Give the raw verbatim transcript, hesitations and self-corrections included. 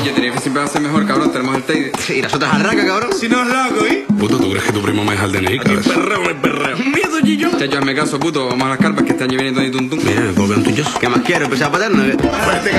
Oye, Tenerife siempre va a ser mejor, cabrón. Tenemos el Teide. Sí, y las otras arracas, cabrón. Si no es loco, ¿eh? Puto, ¿tú crees que tu primo me deja el D N I, cabrón? Perreo, me perreo. Miedo, Gillo. Chacho, hazme caso, puto. Vamos a las carpas que este año viene Tony Tuntún. Mira, me puedo ver un tuyo. ¿Qué más quiero? ¿Empezar a paterno?